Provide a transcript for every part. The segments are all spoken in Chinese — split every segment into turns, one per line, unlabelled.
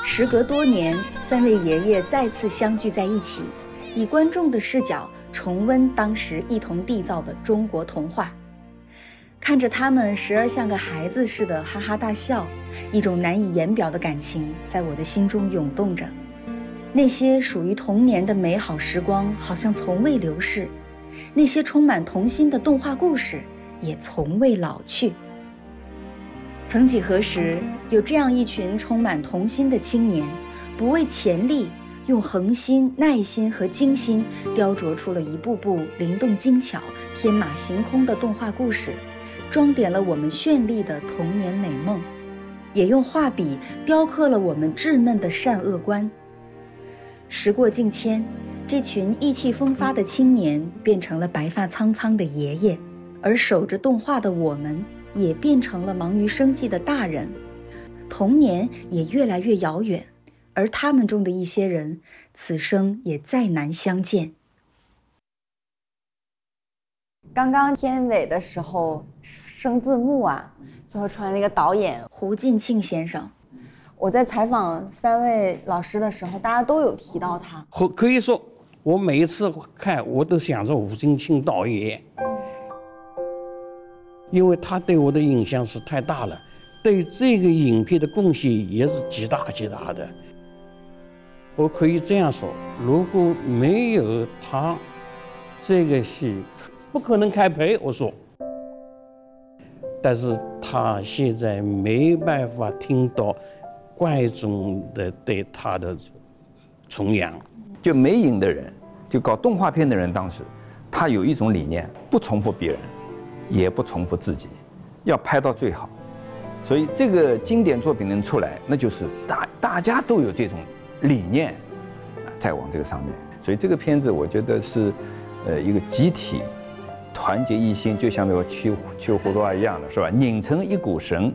时隔多年，三位爷爷再次相聚在一起，以观众的视角重温当时一同缔造的中国童话。看着他们时而像个孩子似的哈哈大笑，一种难以言表的感情在我的心中涌动着。那些属于童年的美好时光好像从未流逝，那些充满童心的动画故事也从未老去。曾几何时，有这样一群充满童心的青年，不畏潜力，用恒心、耐心和精心雕琢出了一部部灵动精巧、天马行空的动画故事，装点了我们绚丽的童年美梦，也用画笔雕刻了我们稚嫩的善恶观。时过境迁，这群意气风发的青年变成了白发苍苍的爷爷，而守着动画的我们也变成了忙于生计的大人，童年也越来越遥远，而他们中的一些人，此生也再难相见。
刚刚片尾的时候升字幕啊，最后出来那个导演
胡进庆先生，
我在采访三位老师的时候，大家都有提到他。
可以说，我每一次看，我都想着胡进庆导演。因为他对我的影响是太大了，对这个影片的贡献也是极大极大的。我可以这样说，如果没有他，这个戏不可能开拍。我说，但是他现在没办法听到观众的对他的崇仰。
就美影的人，就搞动画片的人，当时他有一种理念，不重复别人，也不重复自己，要拍到最好。所以这个经典作品能出来，那就是大家都有这种理念，在往这个上面。所以这个片子我觉得是，一个集体团结一心，就像那个去葫芦娃一样的，是吧？拧成一股绳。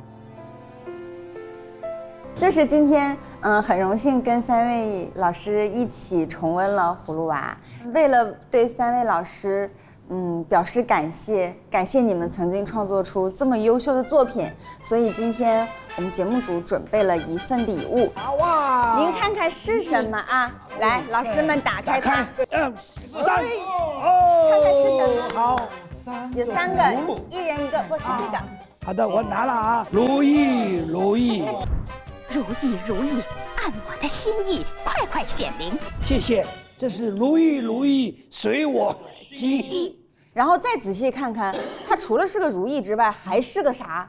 就是今天，很荣幸跟三位老师一起重温了《葫芦娃》。为了对三位老师，表示感谢，感谢你们曾经创作出这么优秀的作品，所以今天我们节目组准备了一份礼物。哇！您看看是什么啊？来，老师们打开它。看看是什么？
好，
有3个，一人一个。我是这个。
好的，我拿了啊。如意，如意。
如意如意，按我的心意，快快显灵。
谢谢，这是如意如意，随我心意。
然后再仔细看看，它除了是个如意之外，还是个啥？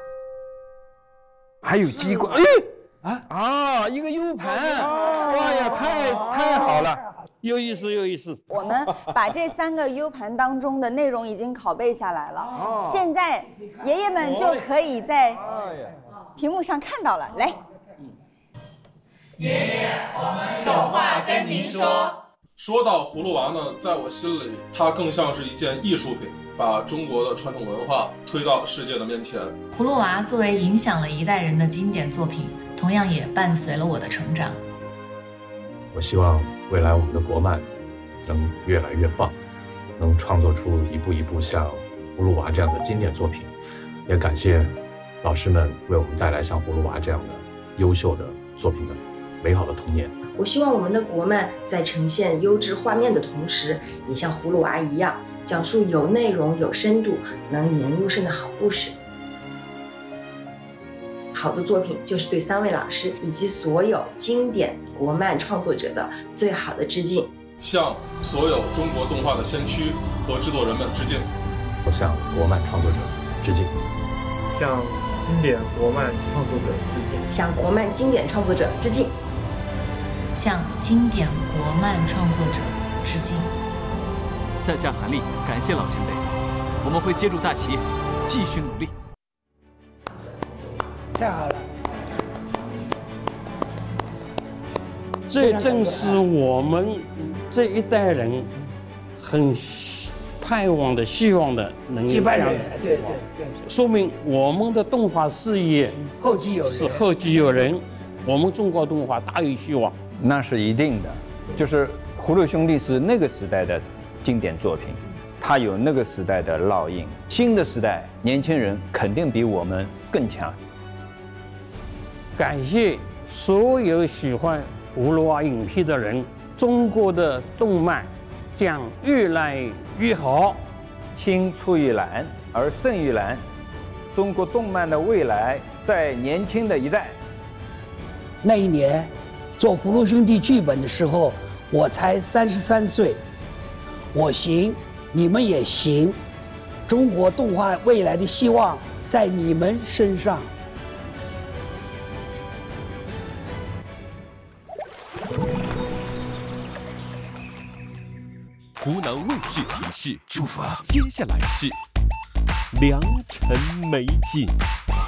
还有机关，一个 U 盘，哇呀，太好了，
有意思，有意思。
我们把这3个 U 盘当中的内容已经拷贝下来了，现在爷爷们就可以在屏幕上看到了。来，
爷爷，我们有话跟您说。说到葫芦娃呢，在我心里，它更像是一件艺术品，把中国的传统文化推到世界的面前。
葫芦娃作为影响了一代人的经典作品，同样也伴随了我的成长。
我希望未来我们的国漫能越来越棒，能创作出一部一部像葫芦娃这样的经典作品。也感谢老师们为我们带来像葫芦娃这样的优秀的作品的美好的童年。
我希望我们的国漫在呈现优质画面的同时，也像葫芦娃一样，讲述有内容、有深度、能引人入胜的好故事。好的作品就是对3位老师以及所有经典国漫创作者的最好的致敬。
向所有中国动画的先驱和制作人们致敬。
我向国漫创作者致敬。
向经典国漫创作者致敬。
向国漫经典创作者致敬。
向经典国漫创作者致敬。
在下韩立，感谢老前辈，我们会接住大旗，继续努力。
太好了！
这正是我们这一代人很盼望的、希望的，能
接班人，对，
说明我们的动画事业
后继有人，
是后继有人，我们中国动画大有希望。
那是一定的，就是葫芦兄弟是那个时代的经典作品，它有那个时代的烙印。新的时代，年轻人肯定比我们更强。
感谢所有喜欢葫芦娃影片的人，中国的动漫将越来越好。
青出于蓝而胜于蓝，中国动漫的未来在年轻的一代。
那一年做《葫芦兄弟》剧本的时候，我才33岁。我行，你们也行。中国动画未来的希望在你们身上。
湖南卫视提示：出发，接下来是良辰美景。